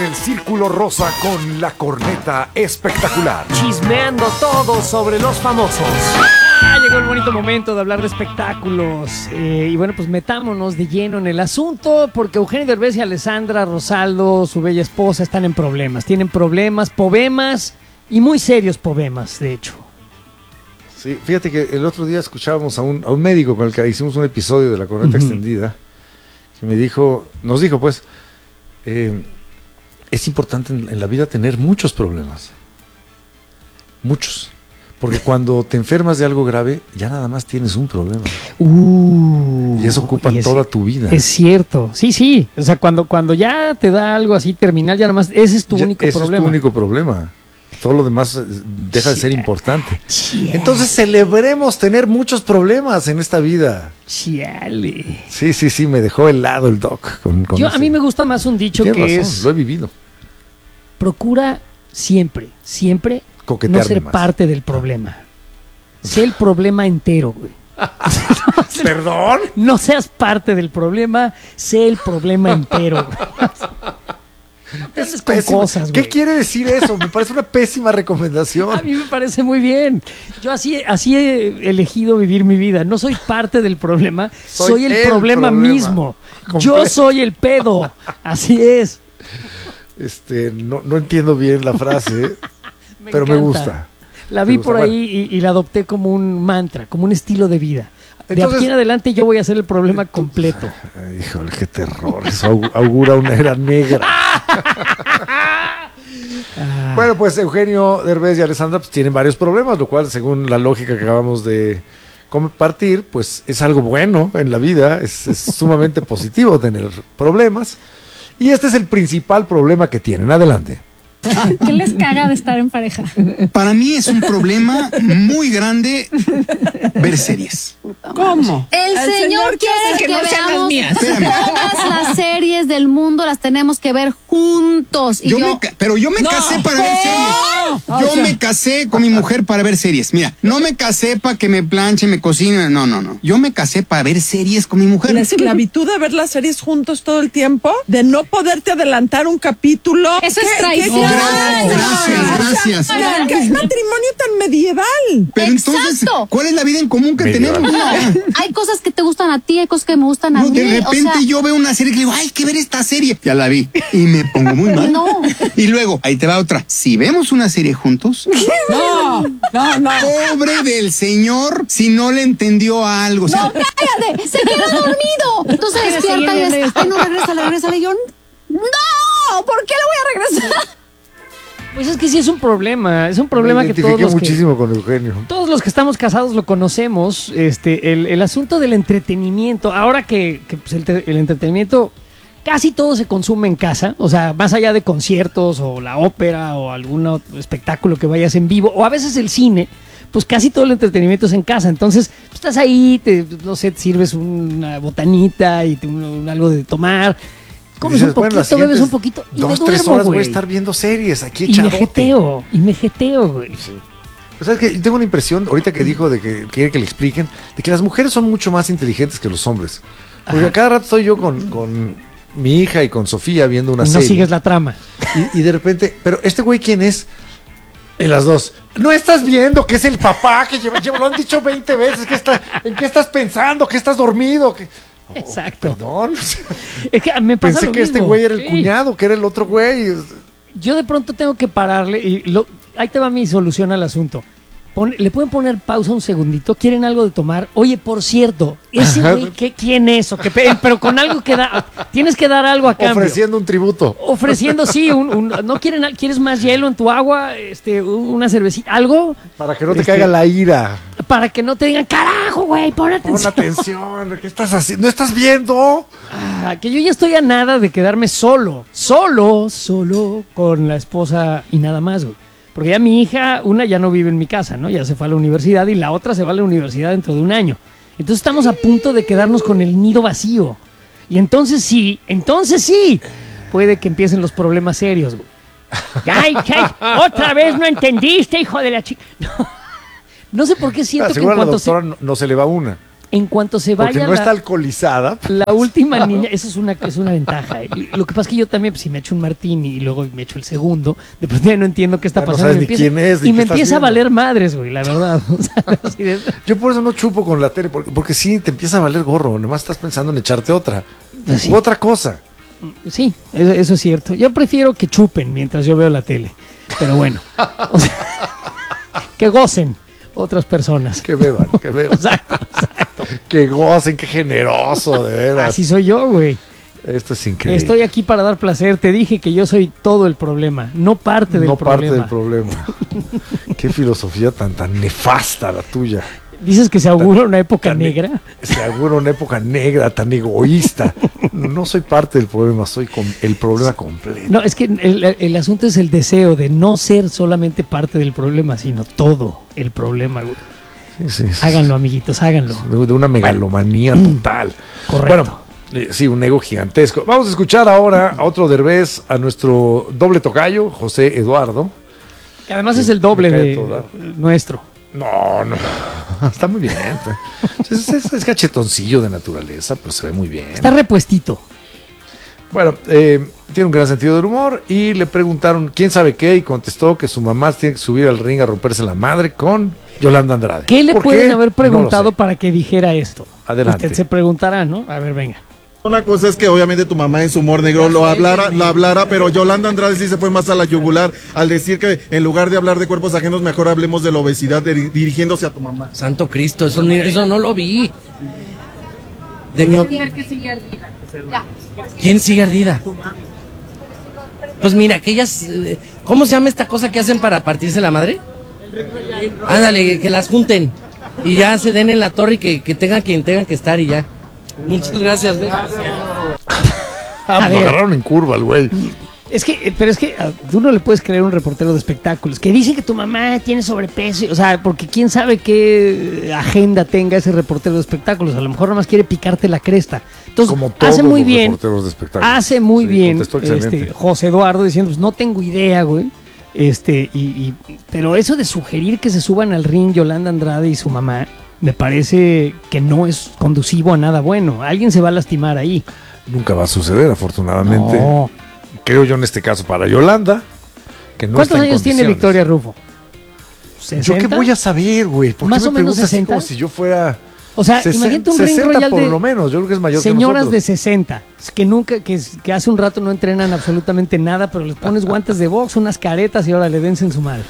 el Círculo Rosa con la corneta espectacular. Chismeando todo sobre los famosos. Llegó el bonito momento de hablar de espectáculos. Y bueno, pues metámonos de lleno en el asunto, porque Eugenio Derbez y Alessandra Rosaldo, su bella esposa, están en problemas. Tienen problemas, pobemas y muy serios pobemas, de hecho. Sí, fíjate que el otro día escuchábamos a un médico con el que hicimos un episodio de la corneta extendida, que nos dijo pues, es importante en la vida tener muchos problemas. Muchos. Porque cuando te enfermas de algo grave, ya nada más tienes un problema. Y eso ocupa toda tu vida. Es cierto. Sí. O sea, cuando ya te da algo así terminal, ya nada más, ese es tu único problema. Ese es tu único problema. Todo lo demás deja de ser importante. Entonces celebremos tener muchos problemas en esta vida. Chiale. Sí, me dejó helado el doc. A mí me gusta más un dicho que razón, es... lo he vivido. Procura siempre coquetear no ser más. parte del problema. Sé el problema entero, güey. ¿Perdón? No seas parte del problema, sé el problema entero, güey. Es pésimo. ¿Qué quiere decir eso? Me parece una pésima recomendación. A mí me parece muy bien. Yo así he elegido vivir mi vida. No soy parte del problema, soy el problema mismo. Yo soy el pedo. Así es. No entiendo bien la frase, pero me gusta. La vi por ahí y la adopté como un mantra, como un estilo de vida. De aquí en adelante yo voy a ser el problema completo. Híjole, qué terror. Eso augura una era negra. Bueno, pues Eugenio Derbez y Alessandra pues, tienen varios problemas, lo cual, según la lógica que acabamos de compartir, pues es algo bueno en la vida. Es sumamente positivo tener problemas. Y este es el principal problema que tienen. Adelante. ¿Qué les caga de estar en pareja? Para mí es un problema muy grande ver series. ¿Cómo? El señor quiere que no sean las veamos mías. todas las series del mundo, las tenemos que ver juntos. Pero yo me casé para ver series. Yo me casé con mi mujer para ver series. Mira, no me casé para que me planche, me cocine. No. Yo me casé para ver series con mi mujer. La esclavitud de ver las series juntos todo el tiempo, de no poderte adelantar un capítulo. Eso es traición. Gracias. ¿Qué matrimonio tan medieval? Pero entonces, ¿cuál es la vida en común que tenemos? Hay cosas que te gustan a ti, hay cosas que me gustan a mí. De repente yo veo una serie que digo, hay que ver esta serie. Ya la vi y me pongo muy mal. No. Y luego, ahí te va otra. Si vemos una serie juntos, No. pobre del señor si no le entendió algo. O sea, No, cállate, se queda dormido. Entonces despierta y es, ay, no, regresa. Y yo, no, ¿por qué le voy a regresar? Pues es que sí es un problema que todos los que estamos casados lo conocemos, el asunto del entretenimiento. Ahora que pues, el entretenimiento casi todo se consume en casa, o sea, más allá de conciertos o la ópera o algún espectáculo que vayas en vivo, o a veces el cine, pues casi todo el entretenimiento es en casa. Entonces, pues, estás ahí, no sé, te sirves una botanita y algo de tomar. Comes un poquito, bebes un poquito y 2-3 horas voy a estar viendo series aquí echadote. Y me jeteo, güey. Sí. O sea, es que tengo una impresión, ahorita que dijo de que quiere que le expliquen, de que las mujeres son mucho más inteligentes que los hombres. Porque a cada rato estoy yo con mi hija y con Sofía viendo una serie. No sigues la trama. Y de repente, pero ¿este güey quién es? En las dos. No estás viendo que es el papá que lo han dicho 20 veces. ¿En qué estás pensando? ¿Que estás dormido? Exacto. Perdón. Es que me pasa Pensé que este güey era el cuñado, que era el otro güey. Yo de pronto tengo que pararle y ahí te va mi solución al asunto. Le pueden poner pausa un segundito. ¿Quieren algo de tomar? Oye, por cierto, ese güey, ¿quién es? Pero con algo que da. Tienes que dar algo a cambio. Ofreciendo un tributo. Ofreciendo, sí. ¿No ¿Quieres más hielo en tu agua? Una cervecita, algo. Para que no te caiga la ira. Para que no te digan, carajo, güey, pon atención. Pon atención. ¿Qué estás haciendo? ¿No estás viendo? Que yo ya estoy a nada de quedarme solo con la esposa y nada más, güey. Porque ya mi hija, una ya no vive en mi casa, ¿no? Ya se fue a la universidad y la otra se va a la universidad dentro de un año. Entonces estamos a punto de quedarnos con el nido vacío. Y entonces sí, puede que empiecen los problemas serios, güey. ¡Ay, otra vez no entendiste, hijo de la chica! No sé por qué siento que en cuanto cuanto a la doctora no se le va una. En cuanto se vaya porque no está alcoholizada. la última niña, eso es una ventaja. Y lo que pasa es que yo también, pues, si me echo un martini y luego me echo el segundo, de pronto ya no entiendo qué está pasando. No sabes ni quién es, y me empieza a valer madres, güey, la verdad. O sea, así de... Yo por eso no chupo con la tele, porque sí, te empieza a valer gorro. Nomás estás pensando en echarte otra. Sí. Otra cosa. Sí, eso es cierto. Yo prefiero que chupen mientras yo veo la tele. Pero bueno, o sea, que gocen otras personas. Que beban, que beban. Exacto. Que gocen, qué generoso, de veras. Así soy yo, güey. Esto es increíble. Estoy aquí para dar placer. Te dije que yo soy todo el problema, no parte del problema. No parte del problema. Qué filosofía tan nefasta la tuya. Dices que se augura una época negra. Se augura una época negra, tan egoísta. No soy parte del problema, soy el problema completo. No, es que el asunto es el deseo de no ser solamente parte del problema, sino todo el problema, güey. Sí. Háganlo, amiguitos, háganlo. De una megalomanía total. Correcto. Bueno, sí, un ego gigantesco. Vamos a escuchar ahora a otro Derbez, a nuestro doble tocayo, José Eduardo. Que además es el doble de nuestro. No, está muy bien. Es cachetoncillo de naturaleza, pues se ve muy bien. Está repuestito. Bueno, tiene un gran sentido del humor y le preguntaron quién sabe qué y contestó que su mamá tiene que subir al ring a romperse la madre con Yolanda Andrade. ¿Qué le pueden haber preguntado para que dijera esto? Adelante. Usted se preguntará, ¿no? A ver, venga. Una cosa es que obviamente tu mamá en su humor negro lo hablara, pero Yolanda Andrade sí se fue más a la yugular al decir que en lugar de hablar de cuerpos ajenos, mejor hablemos de la obesidad dirigiéndose a tu mamá. Santo Cristo, eso no lo vi. ¿Quién sigue ardida? Pues mira, aquellas... ¿Cómo se llama esta cosa que hacen para partirse la madre? Ándale, que las junten y ya se den en la torre y que tengan quien tengan que estar y ya. Muchas gracias. Lo agarraron en curva al güey. Pero es que tú no le puedes creer a un reportero de espectáculos que dice que tu mamá tiene sobrepeso, o sea, porque quién sabe qué agenda tenga ese reportero de espectáculos, a lo mejor nomás quiere picarte la cresta. Entonces, como todos hace muy los bien, reporteros de espectáculos. hace muy bien excelente. José Eduardo diciendo, pues no tengo idea, güey. Pero eso de sugerir que se suban al ring Yolanda Andrade y su mamá, me parece que no es conducivo a nada bueno. Alguien se va a lastimar ahí. Nunca va a suceder, afortunadamente. No. Creo yo en este caso para Yolanda, que no ¿Cuántos está en años tiene condiciones. Victoria Rufo? ¿60? ¿Yo qué voy a saber, güey? ¿Por Más qué o me menos preguntas así 60. como si yo fuera... O sea, imagínate un ring 60 royal por de lo menos, yo creo que es mayor señoras que de nosotros. 60, que hace un rato no entrenan absolutamente nada, pero les pones guantes de box, unas caretas y ahora le dense en su madre.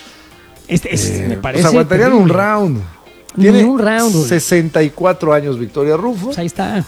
Me parece. Pues aguantarían terrible. un round. Ni Tiene un round, güey. 64 años Victoria Rufo. Pues ahí está.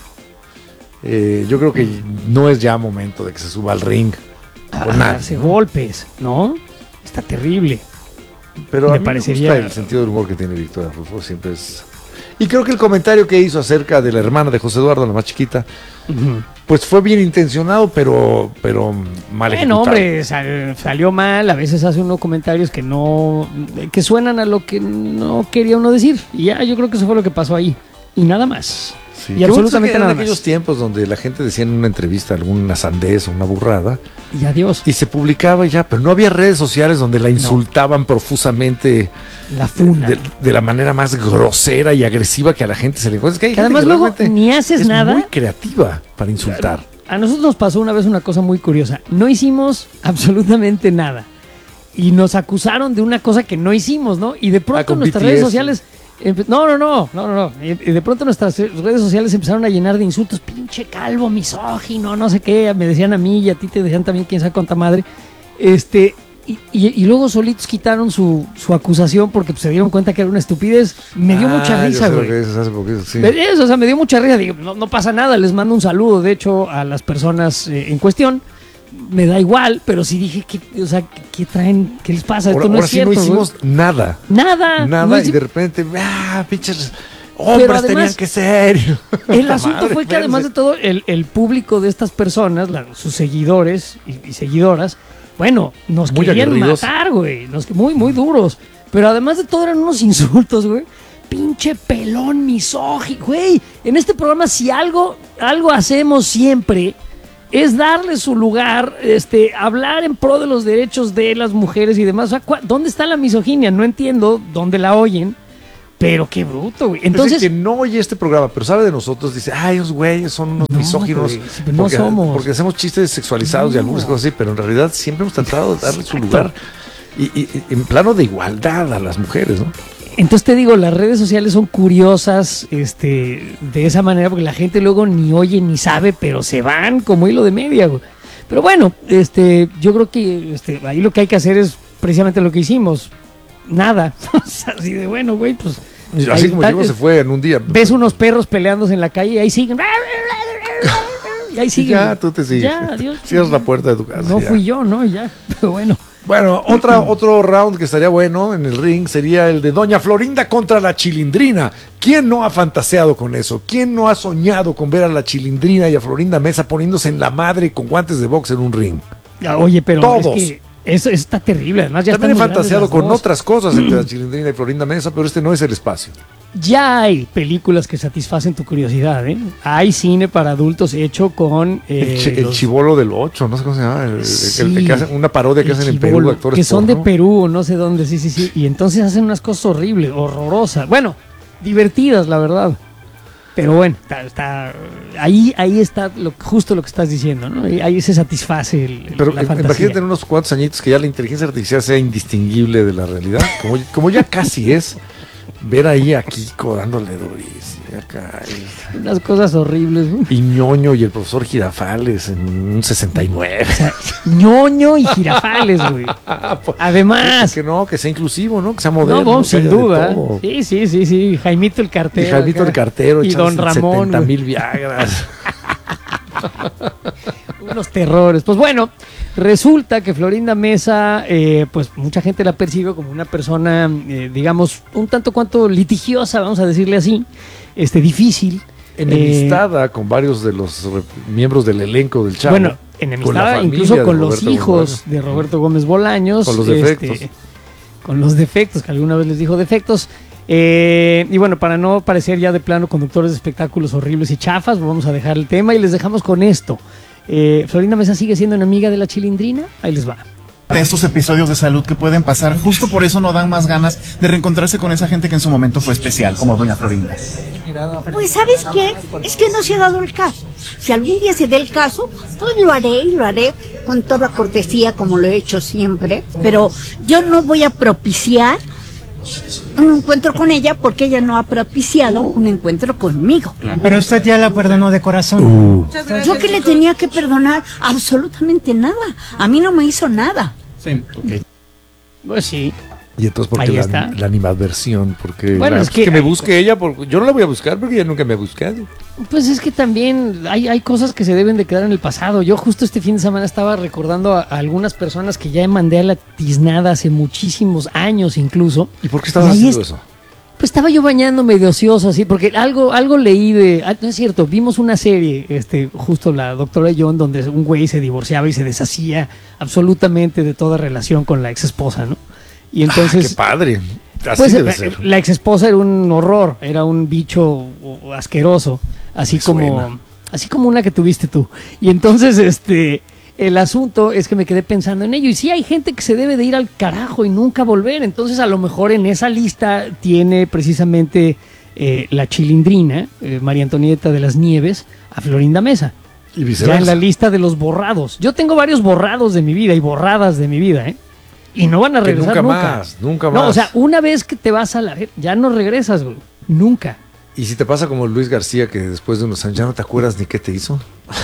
Yo creo que no es ya momento de que se suba al ring. A Con nadie, darse ¿no? golpes, ¿no? Está terrible. Pero Me a mí parecería- me gusta el sentido del humor que tiene Victoria Rufo, siempre es... Y creo que el comentario que hizo acerca de la hermana de José Eduardo, la más chiquita, pues fue bien intencionado, pero mal ejecutado. Bueno, hombre, salió mal. A veces hace unos comentarios que suenan a lo que no quería uno decir. Y ya, yo creo que eso fue lo que pasó ahí. Y nada más. Sí, Y qué absolutamente bueno que nada eran aquellos más. tiempos donde la gente decía en una entrevista alguna sandez o una burrada Y adiós. y se publicaba y ya, pero no había redes sociales donde la insultaban profusamente La funa. de la manera más grosera y agresiva que a la gente se le encuentra. Es que hay Que gente además que luego realmente ni haces es nada. muy creativa para insultar. A nosotros nos pasó una vez una cosa muy curiosa. No hicimos absolutamente nada. Y nos acusaron de una cosa que no hicimos, ¿no? Y de pronto con nuestras BTS. redes sociales... No. Y de pronto nuestras redes sociales empezaron a llenar de insultos. Pinche calvo, misógino, no sé qué. Me decían a mí y a ti te decían también quién sabe cuánta madre. Y luego solitos quitaron su acusación porque pues, se dieron cuenta que era una estupidez. Me dio mucha risa, yo sé lo güey. que dices, hace poquito, sí. Eso, o sea, me dio mucha risa. Digo, no pasa nada, les mando un saludo, de hecho, a las personas en cuestión. Me da igual, pero sí dije, ¿qué traen? ¿Qué les pasa? Esto no Ahora es sí cierto. no hicimos nada. Nada. Nada, No y hici- de repente, pinches hombres además, tenían que ser. El Puta asunto madre, fue que además de todo, el público de estas personas, sus seguidores y seguidoras, bueno, nos Muy querían aguerridos. matar, güey. Muy, muy duros. Pero además de todo eran unos insultos, güey. Pinche pelón misógino, güey. En este programa si algo hacemos siempre es darle su lugar, hablar en pro de los derechos de las mujeres y demás. O sea, ¿dónde está la misoginia? No entiendo dónde la oyen. Pero qué bruto, güey. Entonces, quien no oye este programa, pero sabe de nosotros, dice, ay, esos güeyes son unos misóginos. No somos. Porque hacemos chistes sexualizados y algunas cosas así, pero en realidad siempre hemos tratado de darle su lugar y en plano de igualdad a las mujeres, ¿no? Entonces te digo, las redes sociales son curiosas de esa manera, porque la gente luego ni oye ni sabe, pero se van como hilo de media, güey. Pero bueno, yo creo que ahí lo que hay que hacer es precisamente lo que hicimos. Nada. Así de bueno, güey, pues... Así como llegó, se fue en un día. Ves unos perros peleándose en la calle y ahí siguen. Y ahí siguen. Ya, tú te sigues. Ya, adiós. Cierras la puerta de tu casa. No fui yo, ¿no? Ya, pero bueno. Bueno, otro round que estaría bueno en el ring sería el de Doña Florinda contra la Chilindrina. ¿Quién no ha fantaseado con eso? ¿Quién no ha soñado con ver a la Chilindrina y a Florinda Mesa poniéndose en la madre con guantes de box en un ring? Oye, pero todos. Es que eso está terrible. Además, ya también he fantaseado con otras cosas entre la Chilindrina y Florinda Mesa, pero este no es el espacio. Ya hay películas que satisfacen tu curiosidad, ¿eh? Hay cine para adultos hecho con... el chibolo del 8, no sé cómo se llama. El que hacen una parodia que hacen en Perú, actores que son porno. de Perú, no sé dónde, sí. Y entonces hacen unas cosas horribles, horrorosas. Bueno, divertidas, la verdad. Pero bueno, ahí está justo lo que estás diciendo, ¿no? Ahí se satisface Pero la fantasía. imagínate en unos cuantos añitos que ya la inteligencia artificial sea indistinguible de la realidad, como ya casi es, ver ahí a Kiko dándole durísimo acá. Unas cosas horribles, ¿no? Y Ñoño y el profesor Girafales en un 69. O sea, Ñoño y Girafales, güey. Además. Que sea inclusivo, ¿no? Que sea moderno. No, sin duda. Sí. Jaimito el Cartero. Y Jaimito el Cartero. Y Don Ramón. 70,000 Viagras. Unos terrores. Pues bueno, resulta que Florinda Mesa, pues mucha gente la percibe como una persona, digamos, un tanto cuanto litigiosa, vamos a decirle así, difícil. Enemistada con varios de los miembros del elenco del Chavo. Bueno, enemistada incluso con los hijos de Roberto Gómez Bolaños. Con los defectos. Con los defectos, que alguna vez les dijo defectos. Y bueno, para no parecer ya de plano conductores de espectáculos horribles y chafas, vamos a dejar el tema y les dejamos con esto. Florinda Mesa sigue siendo una amiga de la Chilindrina. Ahí les va. Estos episodios de salud que pueden pasar, justo por eso no dan más ganas de reencontrarse con esa gente que en su momento fue especial, como doña Florinda. Pues ¿sabes qué? Es que no se ha dado el caso. Si algún día se dé el caso, pues lo haré con toda cortesía como lo he hecho siempre, pero yo no voy a propiciar un encuentro con ella porque ella no ha propiciado un encuentro conmigo. Pero usted ya la perdonó de corazón. Yo que le tenía que perdonar absolutamente nada. A mí no me hizo nada. Sí, okay. Pues sí. Y entonces, ¿por qué la animadversión? Porque bueno, es que me busque ella, porque yo no la voy a buscar porque ella nunca me ha buscado. Pues es que también hay cosas que se deben de quedar en el pasado. Yo justo este fin de semana estaba recordando a algunas personas que ya mandé a la tiznada hace muchísimos años incluso. ¿Y por qué estabas haciendo eso? Pues estaba yo bañándome de ocioso, así, porque algo leí no es cierto, vimos una serie, justo la doctora John, donde un güey se divorciaba y se deshacía absolutamente de toda relación con la ex esposa, ¿no? Y entonces... ¡Qué padre! Así pues, debe ser. La ex esposa era un horror, era un bicho asqueroso, así como una que tuviste tú. Y entonces, el asunto es que me quedé pensando en ello. Y sí hay gente que se debe de ir al carajo y nunca volver. Entonces a lo mejor en esa lista tiene precisamente la Chilindrina, María Antonieta de las Nieves, a Florinda Mesa. Y viceversa. Ya en la lista de los borrados. Yo tengo varios borrados de mi vida y borradas de mi vida, y no van a regresar nunca más. No, o sea, una vez que te vas a la... Ya no regresas, güey. Nunca. ¿Y si te pasa como Luis García, que después de unos años ya no te acuerdas ni qué te hizo?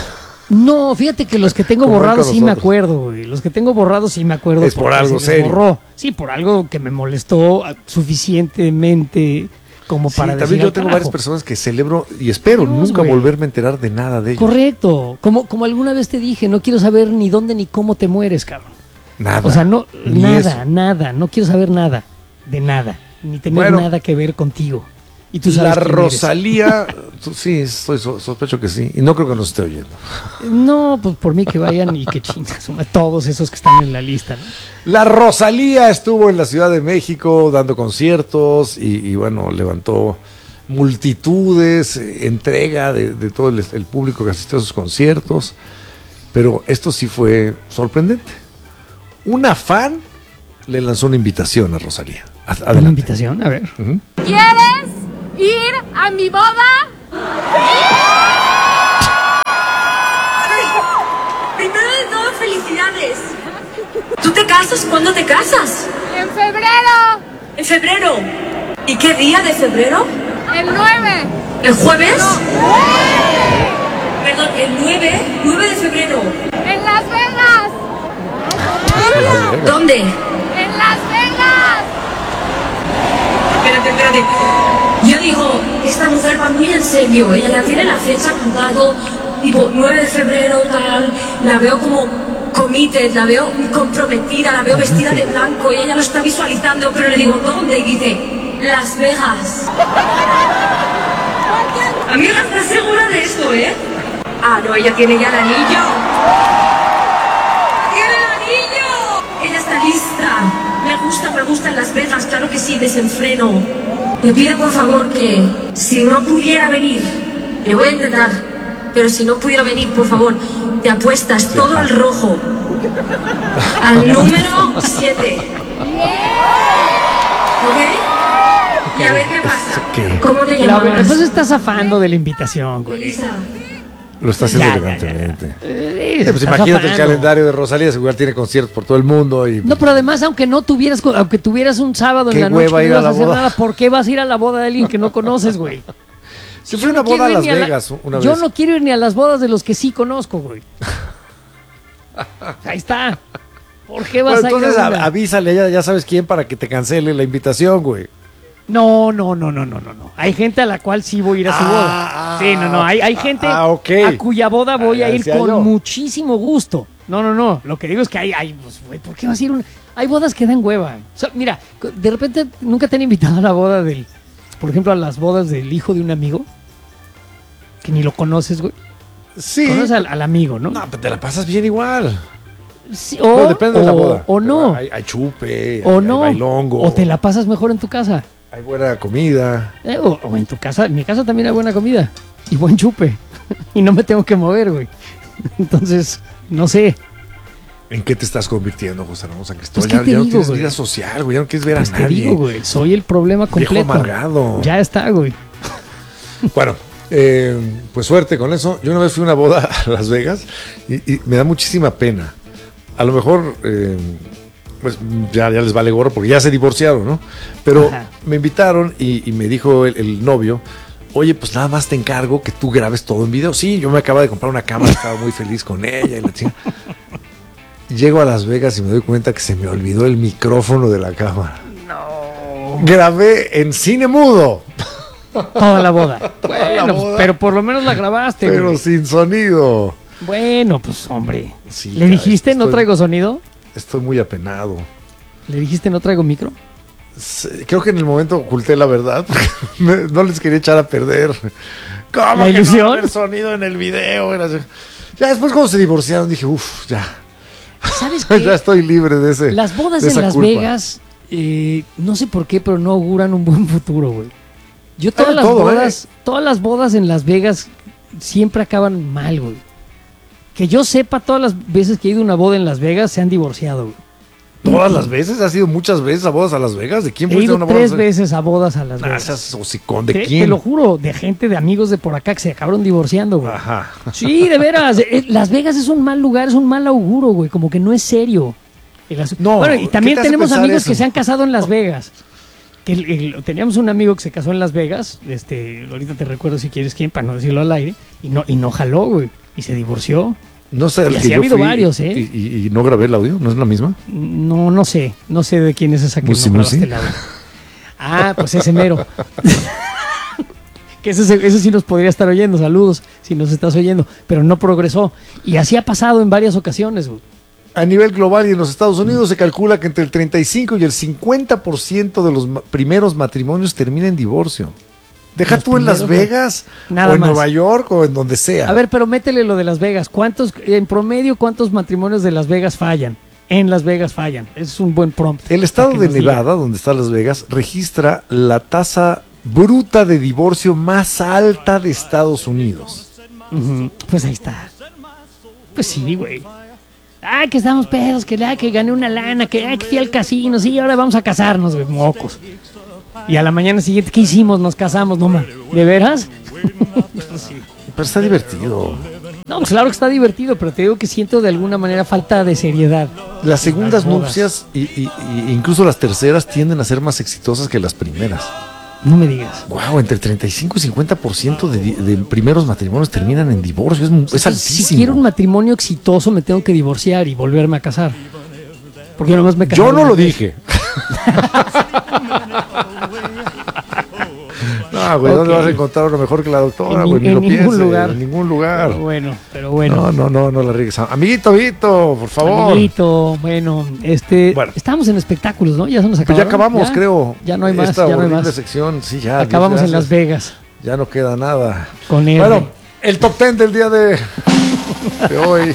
No, fíjate que los que tengo borrados sí me acuerdo, güey. Los que tengo borrados sí me acuerdo. Es por algo serio. Borró. Sí, por algo que me molestó suficientemente como para decir. También yo tengo varias personas que celebro y espero nunca volverme a enterar de nada de ellos. Correcto. Como alguna vez te dije, no quiero saber ni dónde ni cómo te mueres, cabrón. Nada. O sea, no, nada. No quiero saber nada de nada. Ni tener nada que ver contigo. Y tú sabes la Rosalía, sí, sospecho que sí. Y no creo que nos esté oyendo. No, pues por mí que vayan y que chingas a todos esos que están en la lista, ¿no? La Rosalía estuvo en la Ciudad de México dando conciertos y bueno, levantó multitudes, entrega de todo el público que asistió a sus conciertos. Pero esto sí fue sorprendente. Una fan le lanzó una invitación a Rosalía. Adelante. ¿Una invitación? A ver. ¿Quieres ir a mi boda? Primero de todo, felicidades. ¿Tú te casas? ¿Cuándo te casas? En febrero. ¿En febrero? ¿Y qué día de febrero? El 9. ¿El jueves? No. Perdón, el 9 de febrero. En Las Vegas. ¿Dónde? En Las Vegas. Espérate. Yo digo, esta mujer va muy en serio. Ella ya tiene la fecha apuntado, tipo 9 de febrero, tal. La veo como committed, la veo comprometida, la veo vestida de blanco. Y ella lo está visualizando, pero le digo, ¿dónde? Y dice, Las Vegas. Amiga, ¿estás segura de esto, Ah, no, ella tiene ya el anillo. ¡Tiene el anillo! Ella está lista. Me gusta en Las Vegas, claro que sí, desenfreno. Te pido por favor que, si no pudiera venir, le voy a intentar, pero si no pudiera venir, por favor, te apuestas todo al rojo. Al número 7. ¿Ok? Y a ver qué pasa. ¿Cómo te llamas? Entonces estás zafando de la invitación, güey. Elisa. Lo está haciendo elegantemente. Pues imagínate el calendario de Rosalía, igual tiene conciertos por todo el mundo. Y... No, pero además, aunque tuvieras un sábado en la noche, no ibas a hacer nada, ¿por qué vas a ir a la boda de alguien que no conoces, güey? Si fue una boda a Las Vegas una vez. Yo no quiero ir ni a las bodas de los que sí conozco, güey. Ahí está. ¿Por qué vas a ir entonces a una? Avísale, ya sabes quién, para que te cancele la invitación, güey. No. Hay gente a la cual sí voy a ir a su boda. Sí, no. Hay gente okay. a cuya boda voy a ir con muchísimo gusto. No. Lo que digo es que hay pues, güey, ¿por qué vas a ir hay bodas que dan hueva? O sea, mira, de repente nunca te han invitado a la boda por ejemplo, a las bodas del hijo de un amigo que ni lo conoces, güey. Sí. Conoces al amigo, ¿no? No, pero te la pasas bien igual. Sí, depende de la boda. O no. Hay chupe, o hay no. bailongo. O te la pasas mejor en tu casa. Hay buena comida. O en tu casa. En mi casa también hay buena comida. Y buen chupe. Y no me tengo que mover, güey. Entonces, no sé. ¿En qué te estás convirtiendo, José Ramón San Cristóbal? Pues, ya no tienes vida social, güey. Ya no quieres ver a nadie. Te digo, güey. Soy el problema completo. Viejo amargado. Ya está, güey. Bueno, pues suerte con eso. Yo una vez fui a una boda a Las Vegas y me da muchísima pena. A lo mejor... pues ya les vale gorro porque ya se divorciaron, ¿no? Pero me invitaron y me dijo el novio, oye, pues nada más te encargo que tú grabes todo en video. Sí, yo me acababa de comprar una cámara, estaba muy feliz con ella y la chica. Llego a Las Vegas y me doy cuenta que se me olvidó el micrófono de la cámara. No. Grabé en cine mudo. Toda la boda. Bueno, pero por lo menos la grabaste. Pero güey. sin sonido. Bueno, pues hombre. Sí, ¿Le dijiste no traigo sonido? Estoy muy apenado. ¿Le dijiste no traigo micro? Creo que en el momento oculté la verdad. No les quería echar a perder. ¿Cómo ¿La que ilusión? no va a haber sonido en el video? Ya después cuando se divorciaron dije, ya. ¿Sabes qué? Ya estoy libre de ese. Las bodas de en Las culpa. Vegas, no sé por qué, pero no auguran un buen futuro, güey. Yo todas las bodas en Las Vegas siempre acaban mal, güey. Que yo sepa, todas las veces que he ido a una boda en Las Vegas se han divorciado, güey. ¿Todas las veces? ¿Has ido muchas veces a bodas a Las Vegas? ¿De quién He fuiste ido a una boda? 3 veces a bodas a Las Vegas. Seas hocicón, ¿de Te quién? lo juro, de gente, de amigos de por acá que se acabaron divorciando, güey. Ajá. Sí, de veras. Las Vegas es un mal lugar, es un mal auguro, güey. Como que no es serio. No, bueno, y también ¿qué te hace tenemos pensar amigos eso? que se han casado en Las Vegas. Teníamos un amigo que se casó en Las Vegas. Ahorita te recuerdo si quieres quién, para no decirlo al aire. Y no jaló, güey. Y se divorció. No sé, y así ha habido varios, ¿eh? Y no grabé el audio, ¿no es la misma? No sé de quién es esa que Musi, no grabaste el audio. Ah, pues ese mero. Que ese sí nos podría estar oyendo, saludos, si nos estás oyendo, pero no progresó. Y así ha pasado en varias ocasiones, güey. A nivel global y en los Estados Unidos se calcula que entre el 35 y el 50% de los primeros matrimonios termina en divorcio. Deja tú en Las Vegas, nada o en más. Nueva York, o en donde sea. A ver, pero métele lo de Las Vegas. En promedio, ¿cuántos matrimonios de Las Vegas fallan? En Las Vegas fallan. Es un buen prompt. El estado de Nevada, donde está Las Vegas, registra la tasa bruta de divorcio más alta de Estados Unidos. Pues ahí está. Pues sí, güey. Que estamos pedos, que gané una lana, que fui al casino, sí, ahora vamos a casarnos, güey, mocos. Y a la mañana siguiente, ¿qué hicimos? Nos casamos, no, ¿de veras? Sí. Pero está divertido. No, pues claro que está divertido, pero te digo que siento de alguna manera falta de seriedad. Las segundas nupcias y incluso las terceras tienden a ser más exitosas que las primeras. No me digas. Wow, entre 35 y 50% de primeros matrimonios terminan en divorcio. Es altísimo. Si quiero un matrimonio exitoso, me tengo que divorciar y volverme a casar. Porque yo nomás me casé. Yo no lo dije. No, güey, ¿dónde vas a encontrar uno mejor que la doctora? En ningún lugar. En ningún lugar. Pero bueno. No la riegues. Amiguito, Vito, por favor. Amiguito, bueno, estamos en espectáculos, ¿no? Ya se nos acabó. Pues ya acabamos, creo. Ya no hay más, Esta ya no hay más. sección, sí, ya. Acabamos en Las Vegas. Ya no queda nada. Con él. Bueno, el top 10 del día de hoy.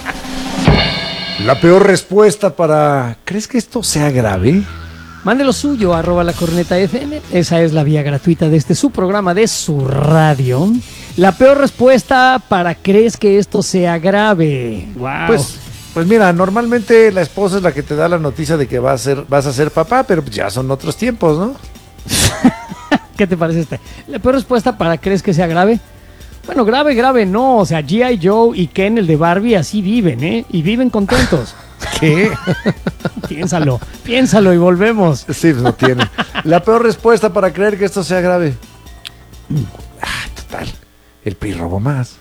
La peor respuesta para... ¿Crees que esto sea grave? Mande lo suyo, @lacornetafm. Esa es la vía gratuita de su programa, de su radio. La peor respuesta para ¿crees que esto sea grave? Wow. Pues mira, normalmente la esposa es la que te da la noticia de que vas a ser papá, pero ya son otros tiempos, ¿no? ¿Qué te parece esta? La peor respuesta para ¿crees que sea grave? Bueno, grave no. O sea, G.I. Joe y Ken, el de Barbie, así viven, ¿eh? Y viven contentos. ¿Qué? Piénsalo y volvemos. Sí, pues no tiene. La peor respuesta para creer que esto sea grave. Total. El PRI robó más.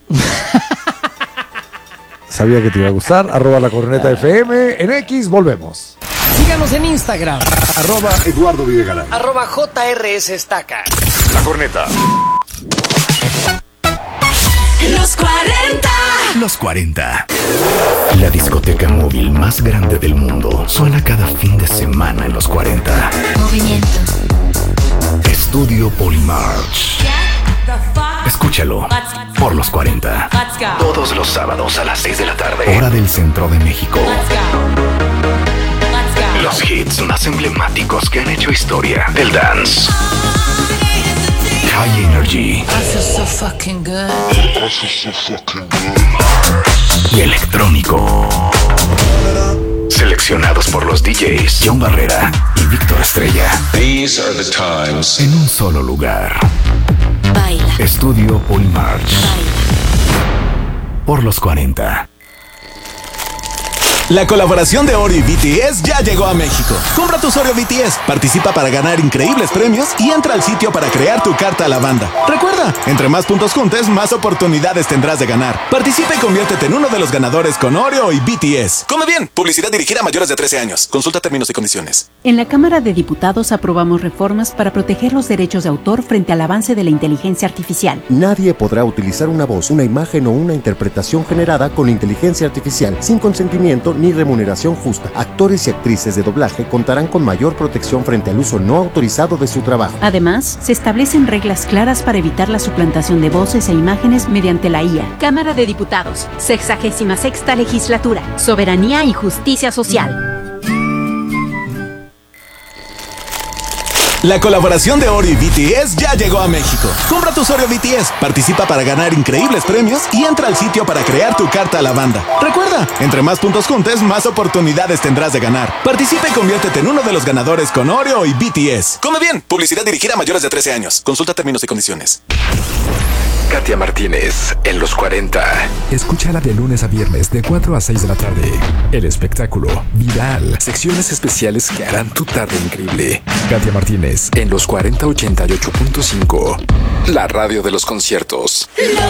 Sabía que te iba a gustar. @lacornetafm. En X, volvemos. Síganos en Instagram. @Eduardo Videgaray. @JRS Estaca. La Corneta. Los 40. Los 40. La discoteca móvil más grande del mundo suena cada fin de semana en los 40. Movimiento. Estudio Polymarch. Escúchalo por los 40. Todos los sábados a las 6 de la tarde. Hora del centro de México. Los hits más emblemáticos que han hecho historia del dance. High Energy. Y electrónico. Seleccionados por los DJs John Barrera y Víctor Estrella. These are the times. En un solo lugar. Baila. Estudio Polymarch. Por los 40. La colaboración de Oreo y BTS ya llegó a México. Compra tus Oreo BTS, participa para ganar increíbles premios y entra al sitio para crear tu carta a la banda. Recuerda, entre más puntos juntes, más oportunidades tendrás de ganar. Participa y conviértete en uno de los ganadores con Oreo y BTS. Come bien, publicidad dirigida a mayores de 13 años. Consulta términos y condiciones. En la Cámara de Diputados aprobamos reformas para proteger los derechos de autor frente al avance de la inteligencia artificial. Nadie podrá utilizar una voz, una imagen o una interpretación generada con inteligencia artificial sin consentimiento ni remuneración justa. Actores y actrices de doblaje contarán con mayor protección frente al uso no autorizado de su trabajo. Además, se establecen reglas claras para evitar la suplantación de voces e imágenes mediante la IA. Cámara de Diputados, 66ª Legislatura, Soberanía y Justicia Social. La colaboración de Oreo y BTS ya llegó a México. Compra tus Oreo BTS, participa para ganar increíbles premios y entra al sitio para crear tu carta a la banda. Recuerda, entre más puntos juntes, más oportunidades tendrás de ganar. Participa y conviértete en uno de los ganadores con Oreo y BTS. Come bien, publicidad dirigida a mayores de 13 años. Consulta términos y condiciones. Katia Martínez en los 40. Escúchala de lunes a viernes de 4 a 6 de la tarde. El espectáculo viral. Secciones especiales que harán tu tarde increíble. Katia Martínez en los 40 88.5. La radio de los conciertos.